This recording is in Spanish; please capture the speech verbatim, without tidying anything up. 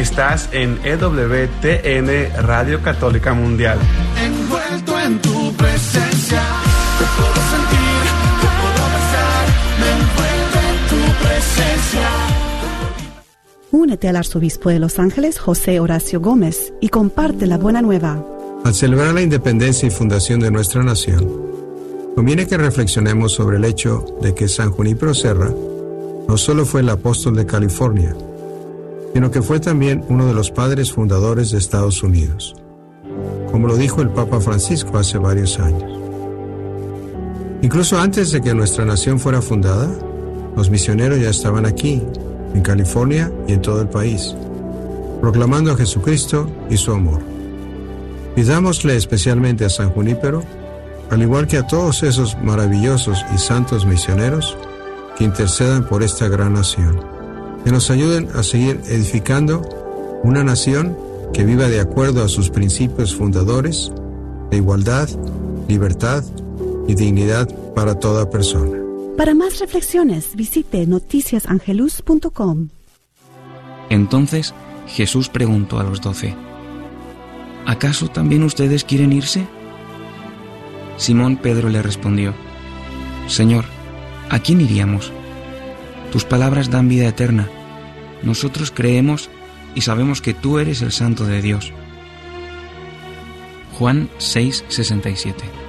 Estás en E W T N Radio Católica Mundial. Envuelto en tu presencia, te puedo sentir, te puedo besar, me envuelvo en tu presencia. Únete al arzobispo de Los Ángeles, José Horacio Gómez, y comparte la buena nueva. Al celebrar la independencia y fundación de nuestra nación, conviene que reflexionemos sobre el hecho de que San Junípero Serra no solo fue el apóstol de California, sino que fue también uno de los padres fundadores de Estados Unidos, como lo dijo el Papa Francisco hace varios años. Incluso antes de que nuestra nación fuera fundada, los misioneros ya estaban aquí, en California y en todo el país, proclamando a Jesucristo y su amor. Pidámosle especialmente a San Junípero, al igual que a todos esos maravillosos y santos misioneros, que intercedan por esta gran nación, que nos ayuden a seguir edificando una nación que viva de acuerdo a sus principios fundadores de igualdad, libertad y dignidad para toda persona. Para más reflexiones, visite noticias angelus punto com. Entonces Jesús preguntó a los doce: ¿acaso también ustedes quieren irse? Simón Pedro le respondió: Señor, ¿a quién iríamos? Tus palabras dan vida eterna. Nosotros creemos y sabemos que tú eres el Santo de Dios. Juan seis, sesenta y siete.